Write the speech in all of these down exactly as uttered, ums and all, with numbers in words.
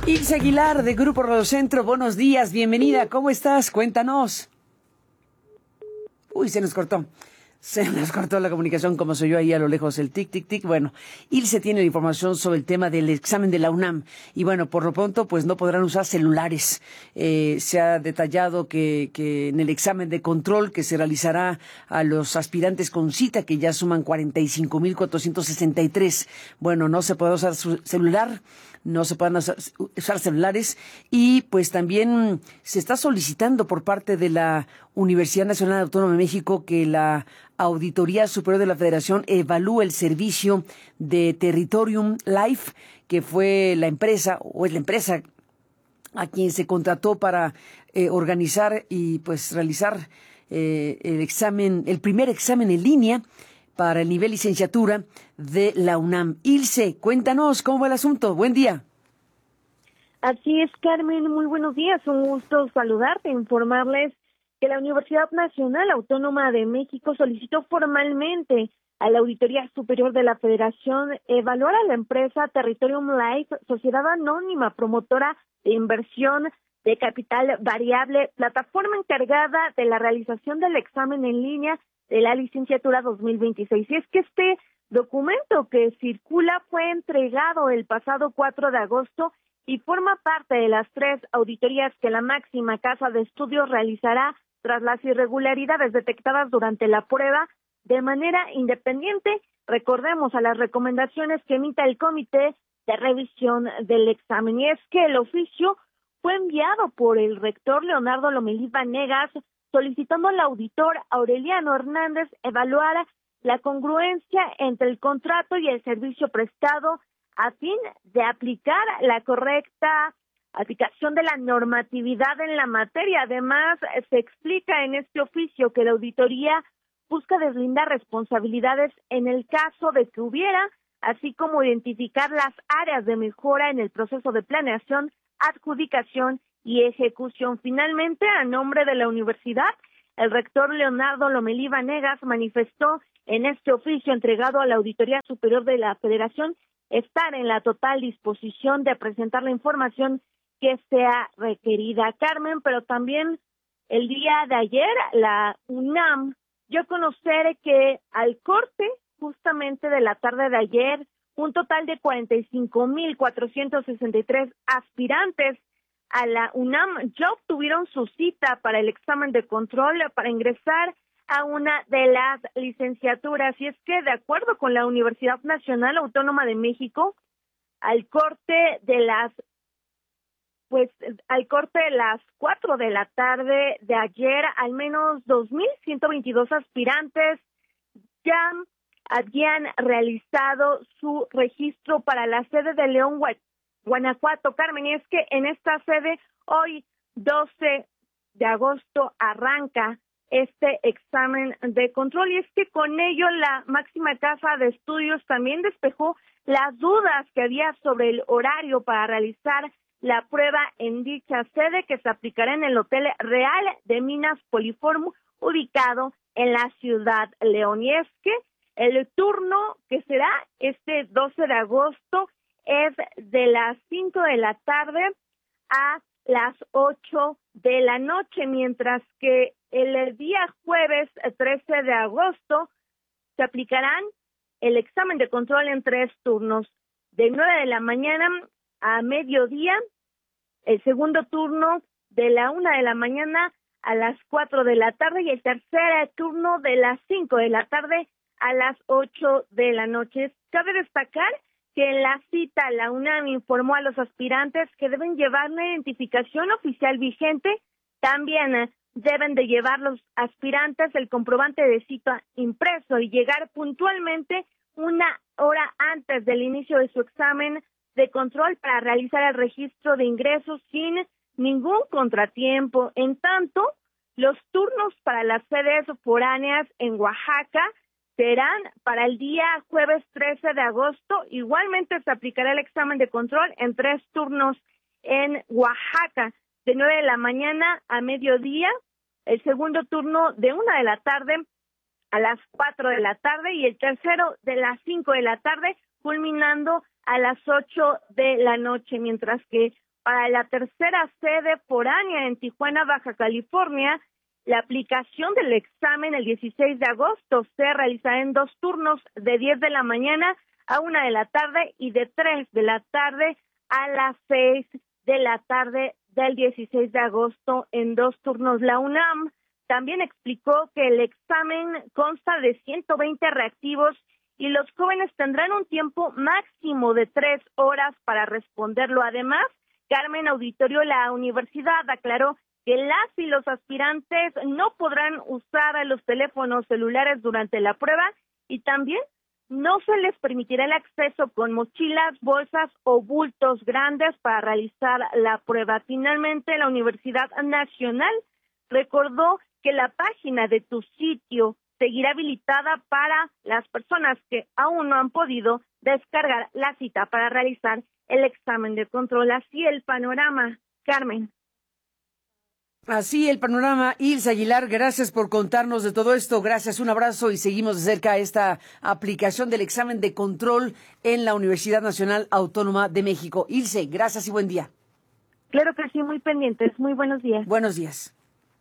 Ilse Aguilar, de Grupo Radio Centro, buenos días, bienvenida, ¿cómo estás? Cuéntanos. Uy, se nos cortó. Se nos cortó la comunicación, como soy yo ahí a lo lejos, el tic, tic, tic. Bueno, Ilse tiene la información sobre el tema del examen de la UNAM. Y bueno, por lo pronto, pues no podrán usar celulares. Eh, se ha detallado que, que en el examen de control que se realizará a los aspirantes con cita, que ya suman cuarenta y cinco mil cuatrocientos sesenta y tres, bueno, no se podrá usar su celular, no se puedan usar celulares, y pues también se está solicitando por parte de la Universidad Nacional Autónoma de México que la Auditoría Superior de la Federación evalúe el servicio de Territorium Life, que fue la empresa, o es la empresa a quien se contrató para eh, organizar y pues realizar eh, el examen, el primer examen en línea para el nivel licenciatura de la UNAM. Ilse, cuéntanos cómo va el asunto. Buen día. Así es, Carmen, muy buenos días. Un gusto saludarte, informarles que la Universidad Nacional Autónoma de México solicitó formalmente a la Auditoría Superior de la Federación evaluar a la empresa Territorium Life, sociedad anónima promotora de inversión de capital variable, plataforma encargada de la realización del examen en línea de la licenciatura dos mil veintiséis. Y es que este documento que circula fue entregado el pasado cuatro de agosto y forma parte de las tres auditorías que la máxima casa de estudios realizará tras las irregularidades detectadas durante la prueba de manera independiente. Recordemos a las recomendaciones que emita el Comité de Revisión del Examen. Y es que el oficio fue enviado por el rector Leonardo Lomelí Vanegas, solicitando al auditor Aureliano Hernández evaluar la congruencia entre el contrato y el servicio prestado a fin de aplicar la correcta aplicación de la normatividad en la materia. Además, se explica en este oficio que la auditoría busca deslindar responsabilidades en el caso de que hubiera, así como identificar las áreas de mejora en el proceso de planeación, adjudicación y ejecución. Finalmente, a nombre de la universidad, el rector Leonardo Lomelí Vanegas manifestó en este oficio entregado a la Auditoría Superior de la Federación estar en la total disposición de presentar la información que sea requerida, Carmen, pero también el día de ayer la UNAM dio a conocer que al corte justamente de la tarde de ayer, un total de cuarenta y cinco mil cuatrocientos sesenta y tres aspirantes a la UNAM ya obtuvieron su cita para el examen de control para ingresar a una de las licenciaturas. Y es que, de acuerdo con la Universidad Nacional Autónoma de México, al corte de las Pues al corte de las cuatro de la tarde de ayer, al menos dos mil ciento veintidós aspirantes ya habían realizado su registro para la sede de León, Guanajuato. Carmen, y es que en esta sede hoy, doce de agosto, arranca este examen de control. Y es que con ello la máxima casa de estudios también despejó las dudas que había sobre el horario para realizar la prueba en dicha sede, que se aplicará en el Hotel Real de Minas Poliforum, ubicado en la ciudad León. Y es que el turno que será este doce de agosto es de las cinco de la tarde a las ocho de la noche, mientras que el día jueves trece de agosto se aplicarán el examen de control en tres turnos, de nueve de la mañana a mediodía, el segundo turno de la una de la mañana a las cuatro de la tarde y el tercer turno de las cinco de la tarde a las ocho de la noche. Cabe destacar que en la cita la UNAM informó a los aspirantes que deben llevar una identificación oficial vigente. También deben de llevar los aspirantes el comprobante de cita impreso y llegar puntualmente una hora antes del inicio de su examen de control para realizar el registro de ingresos sin ningún contratiempo. En tanto, los turnos para las sedes foráneas en Oaxaca serán para el día jueves trece de agosto. Igualmente se aplicará el examen de control en tres turnos en Oaxaca, de nueve de la mañana a mediodía, el segundo turno de una de la tarde a las cuatro de la tarde y el tercero de las cinco de la tarde, culminando a las ocho de la noche, mientras que para la tercera sede foránea en Tijuana, Baja California. La aplicación del examen el dieciséis de agosto se realizará en dos turnos, de diez de la mañana a una de la tarde y de tres de la tarde a las seis de la tarde del dieciséis de agosto en dos turnos. La UNAM también explicó que el examen consta de ciento veinte reactivos y los jóvenes tendrán un tiempo máximo de tres horas para responderlo. Además, Carmen Auditorio, la universidad aclaró que las y los aspirantes no podrán usar los teléfonos celulares durante la prueba y también no se les permitirá el acceso con mochilas, bolsas o bultos grandes para realizar la prueba. Finalmente, la Universidad Nacional recordó que la página de Tu Sitio seguirá habilitada para las personas que aún no han podido descargar la cita para realizar el examen de control. Así el panorama, Carmen. Así el panorama. Ilse Aguilar, gracias por contarnos de todo esto. Gracias, un abrazo y seguimos de cerca esta aplicación del examen de control en la Universidad Nacional Autónoma de México. Ilse, gracias y buen día. Claro que sí, muy pendientes. Muy buenos días. Buenos días.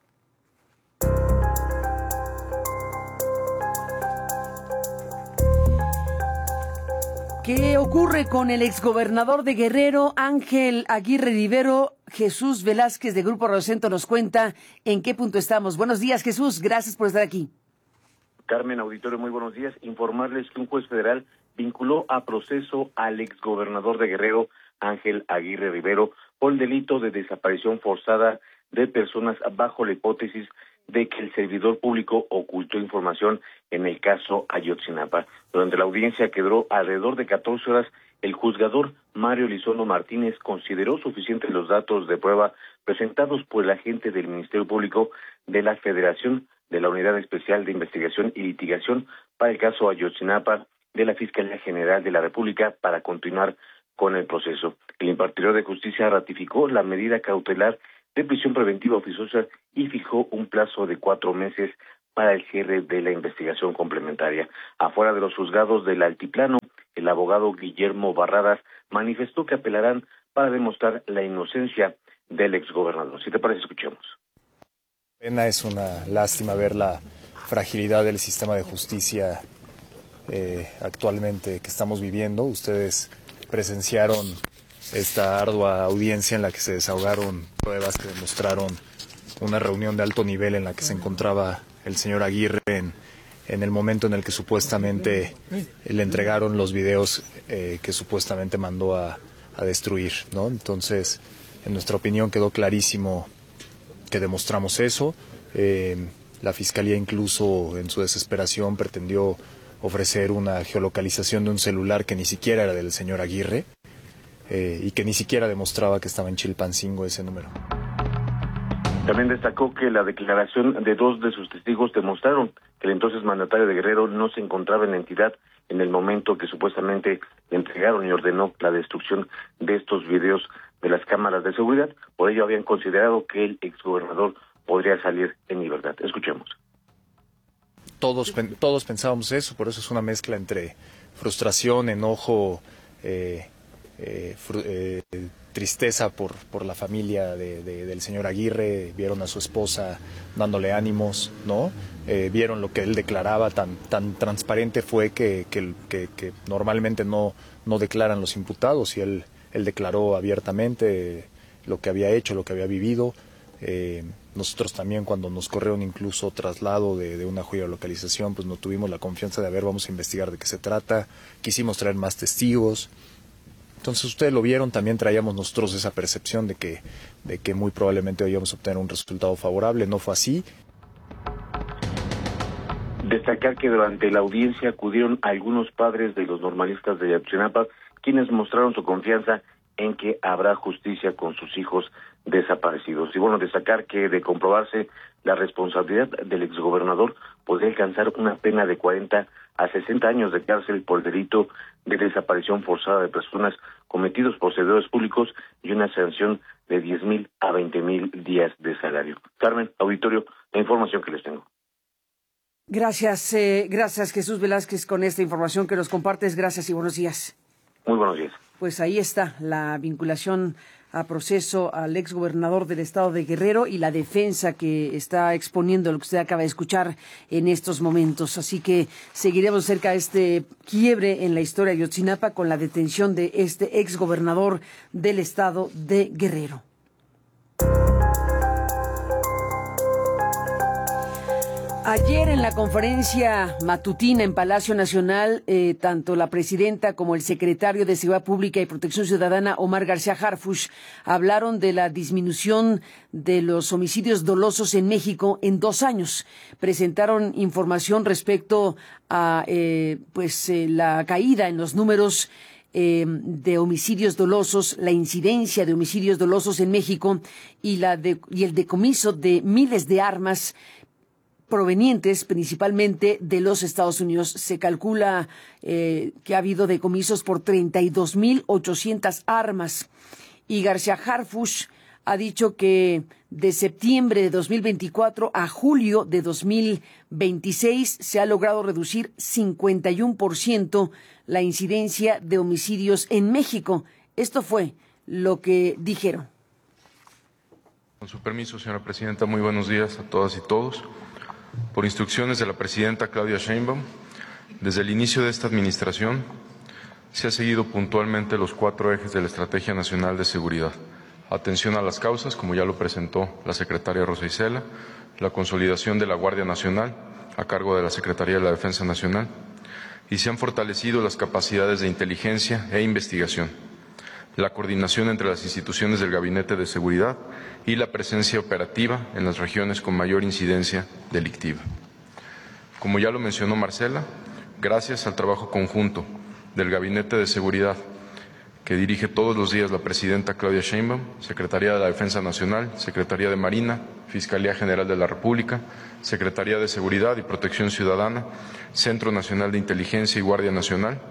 ¿Qué ocurre con el exgobernador de Guerrero, Ángel Aguirre Rivero? Jesús Velázquez de Grupo Radio Centro nos cuenta en qué punto estamos. Buenos días, Jesús. Gracias por estar aquí. Carmen, auditorio, muy buenos días. Informarles que un juez federal vinculó a proceso al exgobernador de Guerrero, Ángel Aguirre Rivero, por el delito de desaparición forzada de personas bajo la hipótesis de que el servidor público ocultó información en el caso Ayotzinapa. Durante la audiencia, que duró alrededor de catorce horas, el juzgador Mario Elizondo Martínez consideró suficientes los datos de prueba presentados por el agente del Ministerio Público de la Federación de la Unidad Especial de Investigación y Litigación para el caso Ayotzinapa de la Fiscalía General de la República para continuar con el proceso. El impartidor de justicia ratificó la medida cautelar de prisión preventiva oficiosa y fijó un plazo de cuatro meses para el cierre de la investigación complementaria. Afuera de los juzgados del Altiplano, el abogado Guillermo Barradas manifestó que apelarán para demostrar la inocencia del exgobernador. Si te parece, escuchemos. Pena, es una lástima ver la fragilidad del sistema de justicia eh, actualmente que estamos viviendo. Ustedes presenciaron esta ardua audiencia en la que se desahogaron pruebas que demostraron una reunión de alto nivel en la que se encontraba el señor Aguirre en, en el momento en el que supuestamente le entregaron los videos eh, que supuestamente mandó a, a destruir, ¿no? Entonces, en nuestra opinión quedó clarísimo que demostramos eso. Eh, la Fiscalía incluso en su desesperación pretendió ofrecer una geolocalización de un celular que ni siquiera era del señor Aguirre. Eh, y que ni siquiera demostraba que estaba en Chilpancingo ese número. También destacó que la declaración de dos de sus testigos demostraron que el entonces mandatario de Guerrero no se encontraba en la entidad en el momento que supuestamente le entregaron y ordenó la destrucción de estos videos de las cámaras de seguridad. Por ello habían considerado que el exgobernador podría salir en libertad. Escuchemos. Todos, todos pensábamos eso, por eso es una mezcla entre frustración, enojo, eh, Eh, eh, tristeza por, por la familia de, de, del señor Aguirre. Vieron a su esposa dándole ánimos, ¿no? Eh, vieron lo que él declaraba, tan tan transparente fue que, que, que, que normalmente no, no declaran los imputados, y él, él declaró abiertamente lo que había hecho, lo que había vivido. Eh, nosotros también, cuando nos corrieron incluso traslado de, de una geolocalización, pues no tuvimos la confianza de, a ver, vamos a investigar de qué se trata, quisimos traer más testigos. Entonces ustedes lo vieron, también traíamos nosotros esa percepción de que, de que muy probablemente íbamos a obtener un resultado favorable. No fue así. Destacar que durante la audiencia acudieron algunos padres de los normalistas de Ayotzinapa, quienes mostraron su confianza en que habrá justicia con sus hijos desaparecidos. Y bueno, destacar que de comprobarse la responsabilidad del exgobernador, podría alcanzar una pena de cuarenta a sesenta años de cárcel por el delito de desaparición forzada de personas cometidos por servidores públicos y una sanción de diez mil a veinte mil días de salario. Carmen, auditorio, la información que les tengo. Gracias, eh, gracias Jesús Velázquez con esta información que nos compartes. Gracias y buenos días. Muy buenos días. Pues ahí está la vinculación a proceso al exgobernador del estado de Guerrero y la defensa que está exponiendo lo que usted acaba de escuchar en estos momentos. Así que seguiremos cerca de este quiebre en la historia de Ayotzinapa con la detención de este exgobernador del estado de Guerrero. Ayer en la conferencia matutina en Palacio Nacional, eh, tanto la presidenta como el secretario de Seguridad Pública y Protección Ciudadana, Omar García Harfuch, hablaron de la disminución de los homicidios dolosos en México en dos años. Presentaron información respecto a eh, pues eh, la caída en los números Eh, de homicidios dolosos, la incidencia de homicidios dolosos en México y, la de, y el decomiso de miles de armas provenientes principalmente de los Estados Unidos. Se calcula eh, que ha habido decomisos por treinta y dos mil ochocientas armas. Y García Harfuch ha dicho que de septiembre de dos mil veinticuatro a julio de dos mil veintiséis se ha logrado reducir cincuenta y uno por ciento la incidencia de homicidios en México. Esto fue lo que dijeron. Con su permiso, señora presidenta, muy buenos días a todas y todos. Por instrucciones de la presidenta Claudia Sheinbaum, desde el inicio de esta administración se ha seguido puntualmente los cuatro ejes de la Estrategia Nacional de Seguridad. Atención a las causas, como ya lo presentó la secretaria Rosa Isela, la consolidación de la Guardia Nacional a cargo de la Secretaría de la Defensa Nacional, y se han fortalecido las capacidades de inteligencia e investigación, la coordinación entre las instituciones del Gabinete de Seguridad y la presencia operativa en las regiones con mayor incidencia delictiva. Como ya lo mencionó Marcela, gracias al trabajo conjunto del Gabinete de Seguridad que dirige todos los días la presidenta Claudia Sheinbaum, Secretaría de la Defensa Nacional, Secretaría de Marina, Fiscalía General de la República, Secretaría de Seguridad y Protección Ciudadana, Centro Nacional de Inteligencia y Guardia Nacional,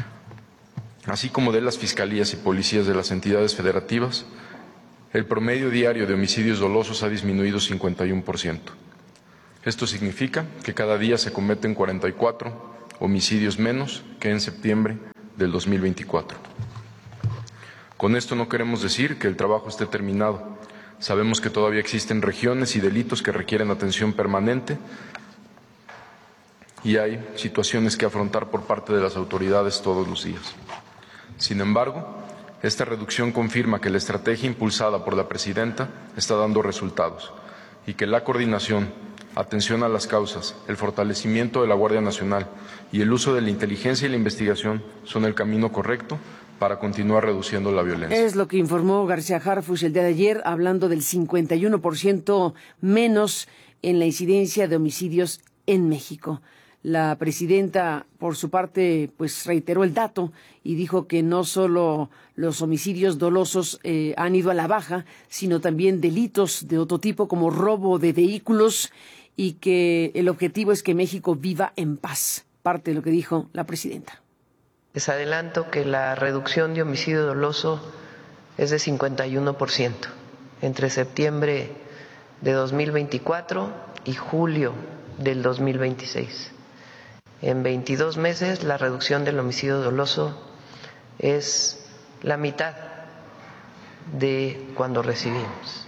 así como de las fiscalías y policías de las entidades federativas, el promedio diario de homicidios dolosos ha disminuido cincuenta y uno por ciento. Esto significa que cada día se cometen cuarenta y cuatro homicidios menos que en septiembre del dos mil veinticuatro. Con esto no queremos decir que el trabajo esté terminado. Sabemos que todavía existen regiones y delitos que requieren atención permanente y hay situaciones que afrontar por parte de las autoridades todos los días. Sin embargo, esta reducción confirma que la estrategia impulsada por la presidenta está dando resultados y que la coordinación, atención a las causas, el fortalecimiento de la Guardia Nacional y el uso de la inteligencia y la investigación son el camino correcto para continuar reduciendo la violencia. Es lo que informó García Harfuch el día de ayer, hablando del cincuenta y uno por ciento menos en la incidencia de homicidios en México. La presidenta, por su parte, pues reiteró el dato y dijo que no solo los homicidios dolosos eh, han ido a la baja, sino también delitos de otro tipo como robo de vehículos y que el objetivo es que México viva en paz. Parte de lo que dijo la presidenta. Les adelanto que la reducción de homicidio doloso es de cincuenta y uno por ciento entre septiembre de dos mil veinticuatro y julio del dos mil veintiséis. En veintidós meses la reducción del homicidio doloso es la mitad de cuando recibimos.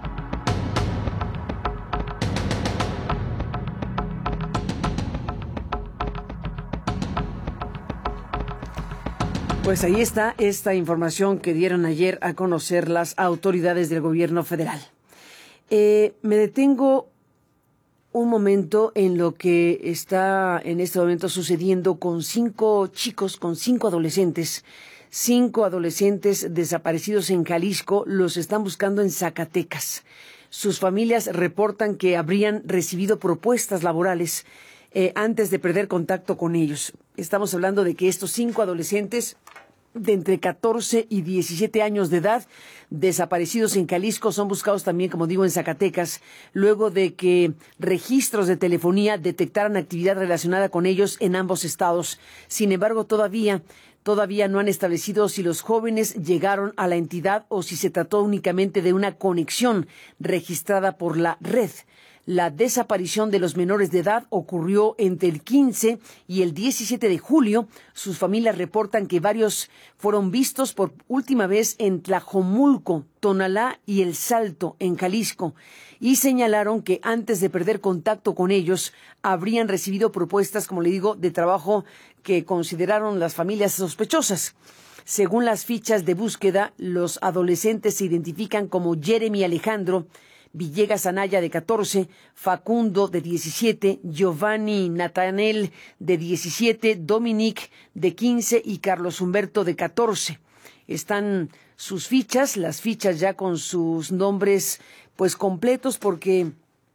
Pues ahí está esta información que dieron ayer a conocer las autoridades del gobierno federal. Eh, me detengo un momento en lo que está en este momento sucediendo con cinco chicos, con cinco adolescentes. Cinco adolescentes desaparecidos en Jalisco, los están buscando en Zacatecas. Sus familias reportan que habrían recibido propuestas laborales eh, antes de perder contacto con ellos. Estamos hablando de que estos cinco adolescentes de entre catorce y diecisiete años de edad, desaparecidos en Jalisco, son buscados también, como digo, en Zacatecas, luego de que registros de telefonía detectaran actividad relacionada con ellos en ambos estados. Sin embargo, todavía, todavía no han establecido si los jóvenes llegaron a la entidad o si se trató únicamente de una conexión registrada por la red. La desaparición de los menores de edad ocurrió entre el quince y el diecisiete de julio. Sus familias reportan que varios fueron vistos por última vez en Tlajomulco, Tonalá y El Salto, en Jalisco, y señalaron que antes de perder contacto con ellos habrían recibido propuestas, como le digo, de trabajo que consideraron las familias sospechosas. Según las fichas de búsqueda, los adolescentes se identifican como Jeremy Alejandro Villegas Anaya, de catorce, Facundo, de diecisiete, Giovanni Natanel, de diecisiete, Dominic, de quince y Carlos Humberto, de catorce. Están sus fichas, las fichas ya con sus nombres pues completos, porque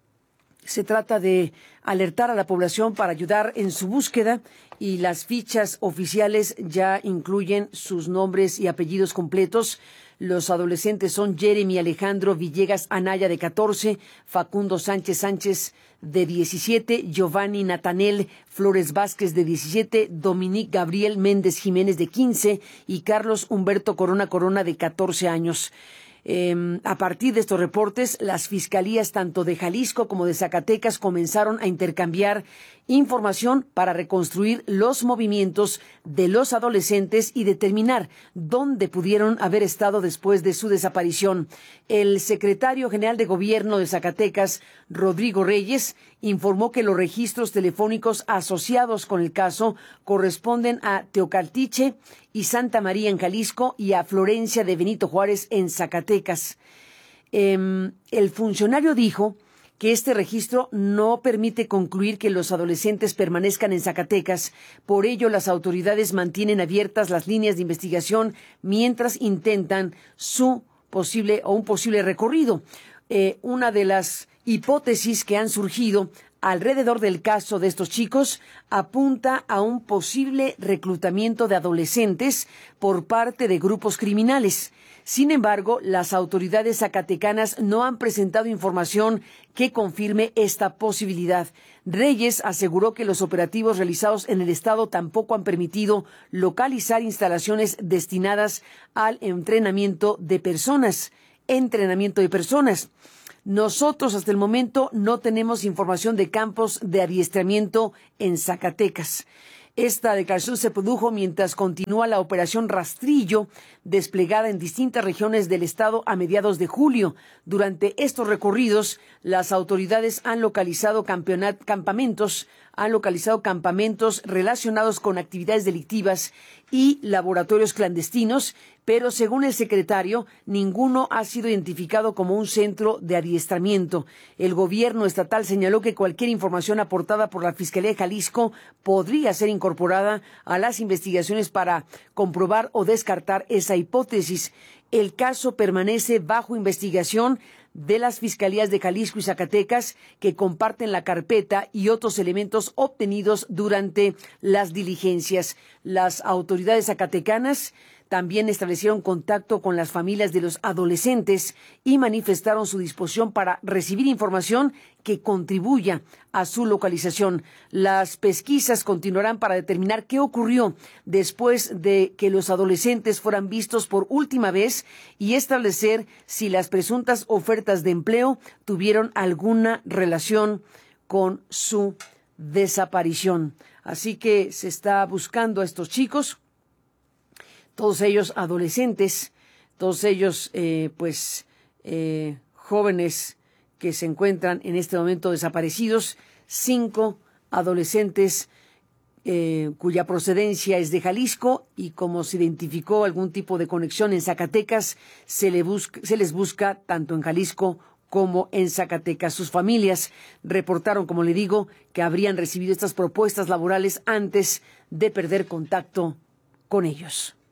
se trata de alertar a la población para ayudar en su búsqueda, y las fichas oficiales ya incluyen sus nombres y apellidos completos. Los adolescentes son Jeremy Alejandro Villegas Anaya, de catorce, Facundo Sánchez Sánchez, de diecisiete, Giovanni Natanel Flores Vázquez, de diecisiete, Dominic Gabriel Méndez Jiménez, de quince, y Carlos Humberto Corona Corona, de catorce años. Eh, a partir de estos reportes, las fiscalías tanto de Jalisco como de Zacatecas comenzaron a intercambiar información para reconstruir los movimientos de los adolescentes y determinar dónde pudieron haber estado después de su desaparición. El secretario general de Gobierno de Zacatecas, Rodrigo Reyes, informó que los registros telefónicos asociados con el caso corresponden a Teocaltiche y Santa María en Jalisco y a Florencia de Benito Juárez en Zacatecas. Eh, el funcionario dijo que este registro no permite concluir que los adolescentes permanezcan en Zacatecas. Por ello, las autoridades mantienen abiertas las líneas de investigación mientras intentan su posible o un posible recorrido. Eh, una de las hipótesis que han surgido alrededor del caso de estos chicos apunta a un posible reclutamiento de adolescentes por parte de grupos criminales. Sin embargo, las autoridades zacatecanas no han presentado información que confirme esta posibilidad. Reyes aseguró que los operativos realizados en el estado tampoco han permitido localizar instalaciones destinadas al entrenamiento de personas. Entrenamiento de personas. Nosotros hasta el momento no tenemos información de campos de adiestramiento en Zacatecas. Esta declaración se produjo mientras continúa la operación Rastrillo, desplegada en distintas regiones del estado a mediados de julio. Durante estos recorridos, las autoridades han localizado campamentos, han localizado campamentos relacionados con actividades delictivas y laboratorios clandestinos, pero según el secretario, ninguno ha sido identificado como un centro de adiestramiento. El gobierno estatal señaló que cualquier información aportada por la Fiscalía de Jalisco podría ser incorporada a las investigaciones para comprobar o descartar esa hipótesis. El caso permanece bajo investigación de las Fiscalías de Jalisco y Zacatecas, que comparten la carpeta y otros elementos obtenidos durante las diligencias. Las autoridades zacatecanas también establecieron contacto con las familias de los adolescentes y manifestaron su disposición para recibir información que contribuya a su localización. Las pesquisas continuarán para determinar qué ocurrió después de que los adolescentes fueran vistos por última vez y establecer si las presuntas ofertas de empleo tuvieron alguna relación con su desaparición. Así que se está buscando a estos chicos, todos ellos adolescentes, todos ellos eh, pues eh, jóvenes que se encuentran en este momento desaparecidos, cinco adolescentes eh, cuya procedencia es de Jalisco, y como se identificó algún tipo de conexión en Zacatecas, se, le busca, se les busca tanto en Jalisco como en Zacatecas. Sus familias reportaron, como le digo, que habrían recibido estas propuestas laborales antes de perder contacto con ellos.